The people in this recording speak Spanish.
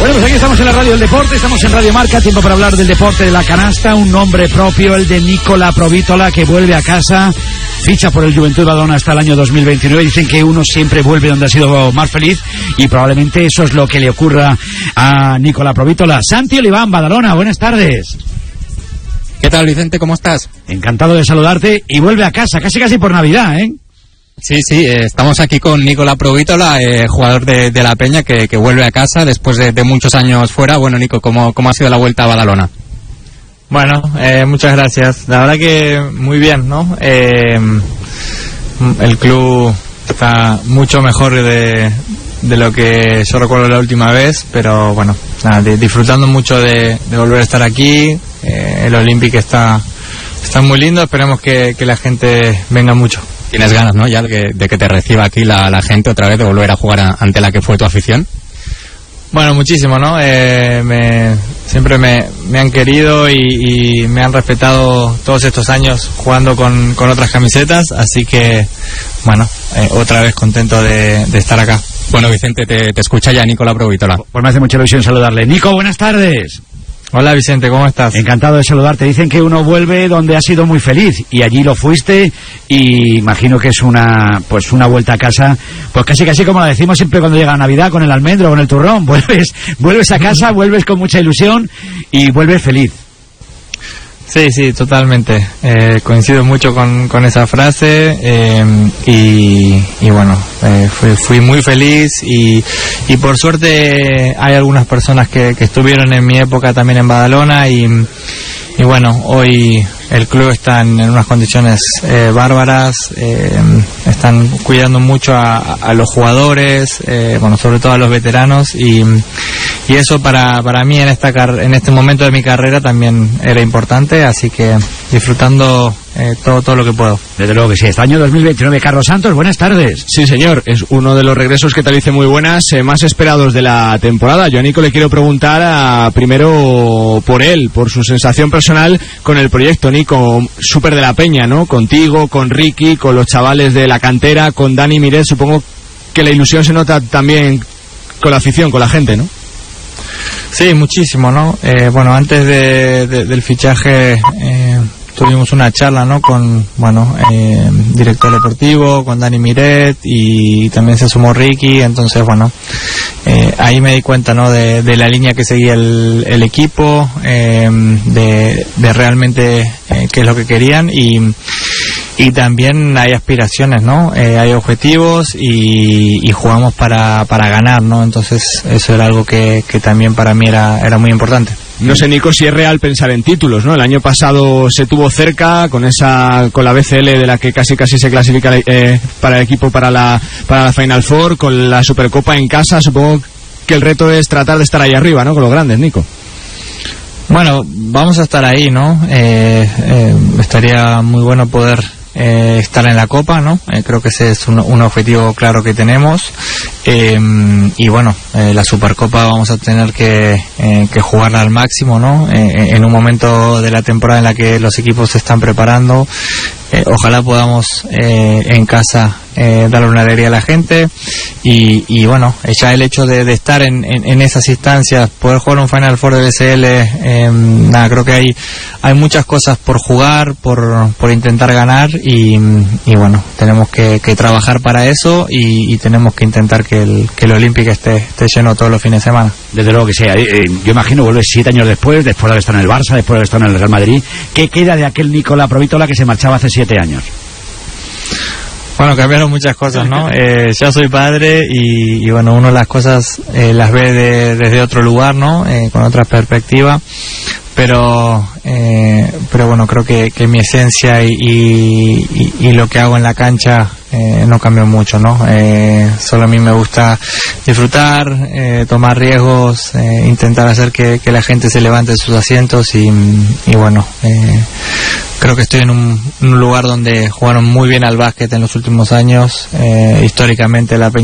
Bueno, pues aquí estamos en la Radio del Deporte, estamos en Radio Marca, tiempo para hablar del deporte de la canasta, un nombre propio, el de Nicola Provítola, que vuelve a casa, ficha por el Juventud Badalona hasta el año 2029. Dicen que uno siempre vuelve donde ha sido más feliz y probablemente eso es lo que le ocurra a Nicola Provítola. Santi Oliván, Badalona, buenas tardes. ¿Qué tal, Vicente? ¿Cómo estás? Encantado de saludarte y vuelve a casa, casi por Navidad, ¿eh? Sí, estamos aquí con Nicola Provítola, jugador de la Peña, que vuelve a casa después de muchos años fuera. Bueno, Nico, ¿cómo ha sido la vuelta a Badalona? Bueno, muchas gracias. La verdad que muy bien, ¿no? El club está mucho mejor de lo que yo recuerdo la última vez, pero bueno, nada, disfrutando mucho de volver a estar aquí. El Olympic está muy lindo, esperemos que la gente venga mucho. ¿Tienes ganas, no, ya de que te reciba aquí la gente otra vez, de volver a jugar ante la que fue tu afición? Bueno, muchísimo, ¿no? Siempre me han querido y me han respetado todos estos años jugando con otras camisetas, así que, bueno, otra vez contento de estar acá. Bueno, Vicente, te escucha ya Nicola Provítola. Pues me hace mucha ilusión saludarle. Nico, buenas tardes. Hola, Vicente, ¿cómo estás? Encantado de saludarte. Dicen que uno vuelve donde ha sido muy feliz y allí lo fuiste, y imagino que es una vuelta a casa, pues casi como la decimos siempre cuando llega Navidad, con el almendro, con el turrón. Vuelves a casa, vuelves con mucha ilusión y vuelves feliz. Sí, totalmente. Coincido mucho con esa frase, y bueno, fui muy feliz y por suerte hay algunas personas que estuvieron en mi época también en Badalona y bueno, hoy el club está en unas condiciones bárbaras, están cuidando mucho a los jugadores, bueno, sobre todo a los veteranos, y eso para mí en este momento de mi carrera también era importante, así que disfrutando todo lo que puedo. Desde luego que sí. Este año 2029, Carlos Santos, buenas tardes. Sí, señor, es uno de los regresos, que tal dice, muy buenas, más esperados de la temporada. Yo a Nico le quiero preguntar primero por él, por su sensación personal con el proyecto. Nico, súper de la Peña, ¿no? Contigo, con Ricky, con los chavales de la cantera, con Dani Miret. Supongo que la ilusión se nota también con la afición, con la gente, ¿no? Sí, muchísimo, ¿no? Bueno, antes del fichaje tuvimos una charla, ¿no? Con, director deportivo, con Dani Miret, y también se sumó Ricky. Entonces, bueno, ahí me di cuenta, ¿no? De la línea que seguía el equipo, de realmente qué es lo que querían, y también hay aspiraciones, ¿no? Hay objetivos y jugamos para ganar, ¿no? Entonces eso era algo que también para mí era muy importante. No sé, Nico, si es real pensar en títulos, ¿no? El año pasado se tuvo cerca con la BCL, de la que casi se clasifica para el equipo para la Final Four, con la Supercopa en casa. Supongo que el reto es tratar de estar ahí arriba, ¿no? Con los grandes, Nico. Bueno, vamos a estar ahí, ¿no? Estaría muy bueno poder estar en la Copa, ¿no? Creo que ese es un objetivo claro que tenemos, y bueno, la Supercopa vamos a tener que jugarla al máximo, ¿no? En un momento de la temporada en la que los equipos se están preparando, ojalá podamos en casa darle una alegría a la gente, y bueno, ya el hecho de estar en esas instancias, poder jugar un Final Four de BCL, creo que hay muchas cosas por jugar, por intentar ganar, y bueno, tenemos que trabajar para eso, y tenemos que intentar que el Olympic esté lleno todos los fines de semana. Desde luego que sí. Yo imagino vuelves 7 años después de haber estado en el Barça, después de haber estado en el Real Madrid. ¿Qué queda de aquel Nicola Provítola que se marchaba hace 7 años? Bueno, cambiaron muchas cosas, ¿no? Ya soy padre y bueno, uno las cosas las ve desde otro lugar, ¿no? Con otra perspectiva. Pero bueno, creo que mi esencia y lo que hago en la cancha no cambió mucho, ¿no? Solo a mí me gusta disfrutar, tomar riesgos, intentar hacer que la gente se levante de sus asientos, y bueno, creo que estoy en un lugar donde jugaron muy bien al básquet en los últimos años. Históricamente la Peña